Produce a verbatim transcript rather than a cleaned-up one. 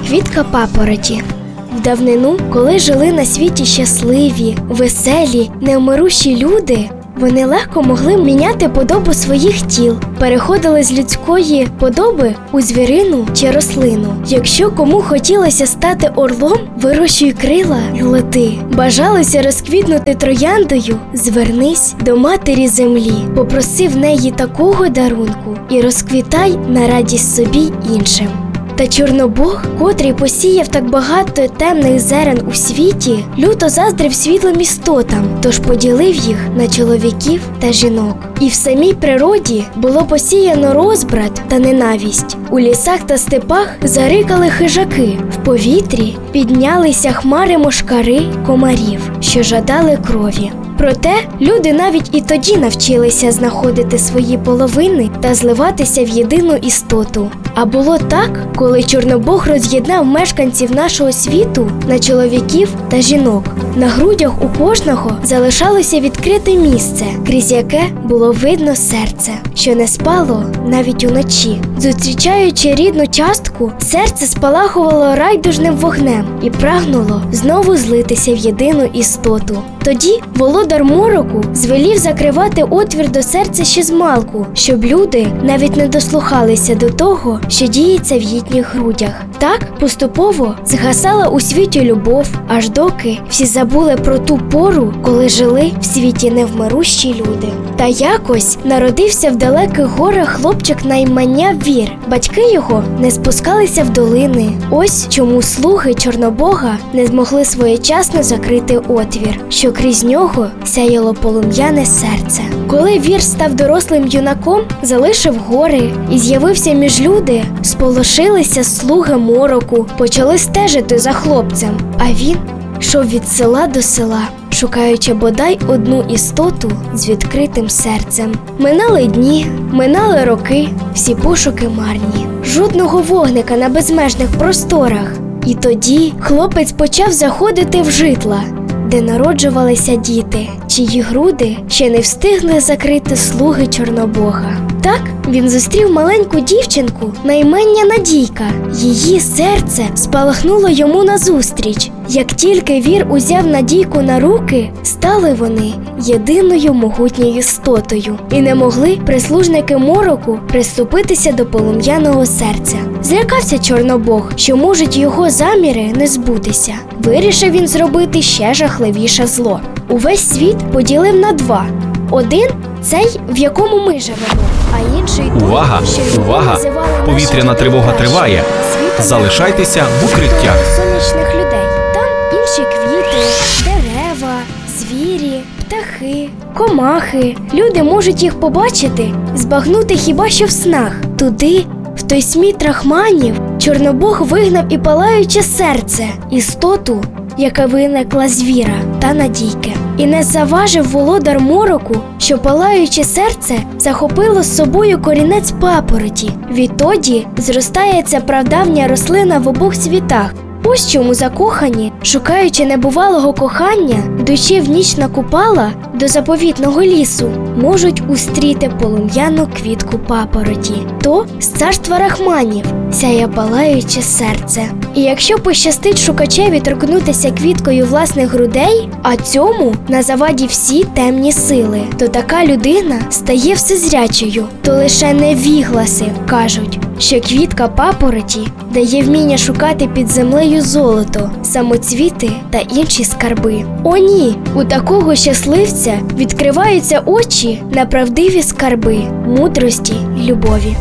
Квітка папороті. В давнину, коли жили на світі щасливі, веселі, невмирущі люди, вони легко могли міняти подобу своїх тіл, переходили з людської подоби у звірину чи рослину. Якщо кому хотілося стати орлом, вирощуй крила й лети. Бажалося розквітнути трояндою, звернись до матері землі, попроси в неї такого дарунку і розквітай на радість собі й іншим. Та Чорнобог, котрий посіяв так багато темних зерен у світі, люто заздрив світлим істотам, тож поділив їх на чоловіків та жінок. І в самій природі було посіяно розбрат та ненависть. У лісах та степах зарикали хижаки, в повітрі піднялися хмари мошкари комарів, що жадали крові. Проте люди навіть і тоді навчилися знаходити свої половини та зливатися в єдину істоту. А було так, коли Чорнобог роз'єднав мешканців нашого світу на чоловіків та жінок. На грудях у кожного залишалося відкрите місце, крізь яке було видно серце, що не спало навіть уночі. Зустрічаючи рідну частку, серце спалахувало райдужним вогнем і прагнуло знову злитися в єдину істоту. Тоді володар мороку звелів закривати отвір до серця ще змалку, щоб люди навіть не дослухалися до того, що діється в їхніх грудях. Так поступово згасала у світі любов, аж доки всі забули про ту пору, коли жили в світі невмирущі люди. Та якось народився в далеких горах хлопчик на ім'я Вір. Батьки його не спускалися в долини. Ось чому слуги Чорнобога не змогли своєчасно закрити отвір, що крізь нього сяяло полум'яне серце. Коли Вір став дорослим юнаком, залишив гори і з'явився між люди, сполошилися слуги мороку, почали стежити за хлопцем. А він йшов від села до села, шукаючи бодай одну істоту з відкритим серцем. Минали дні, минали роки, всі пошуки марні. Жодного вогника на безмежних просторах. І тоді хлопець почав заходити в житла, де народжувалися діти, чиї груди ще не встигли закрити слуги Чорнобога. Так він зустрів маленьку дівчинку на ім'я Надійка. Її серце спалахнуло йому назустріч. Як тільки Вір узяв Надійку на руки, стали вони єдиною могутньою істотою. І не могли прислужники мороку приступитися до полум'яного серця. Злякався Чорнобог, що можуть його заміри не збутися. Вирішив він зробити ще жахливіше зло. Увесь світ поділив на два. Один – цей, в якому ми живемо, а інший – той, Увага! що його Увага! називали наші Повітряна тривога найкращі. триває. Світом Залишайтеся в наших укриттях. сонячних людей. Там інші квіти, дерева, звірі, птахи, комахи. Люди можуть їх побачити, збагнути хіба що в снах. Туди, в той сміт рахманів, Чорнобог вигнав і палаюче серце, істоту, яка виникла з Віра та Надійки. І не заважив володар мороку, що палаюче серце захопило з собою корінець папороті. Відтоді зростає ця прадавня рослина в обох світах. Ось чому закохані, шукаючи небувалого кохання, йдучи в ніч на Купала до заповітного лісу, можуть устріти полум'яну квітку папороті. То з царства рахманів сяє палаюче серце. І якщо пощастить шукачеві торкнутися квіткою власних грудей, а цьому на заваді всі темні сили, то така людина стає всезрячою. То лише невігласи кажуть, що квітка папороті дає вміння шукати під землею золото, самоцвіти та інші скарби. О ні, у такого щасливця відкриваються очі на правдиві скарби, мудрості й любові.